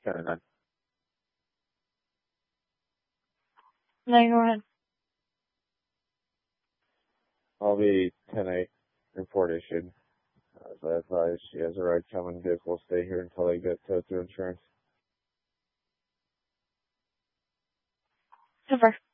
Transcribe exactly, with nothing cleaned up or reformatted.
ten and nine. No, go ahead. I'll be ten eight, report issued. As I advised, she has a right common vehicle. Stay here until they get towed through insurance. Over.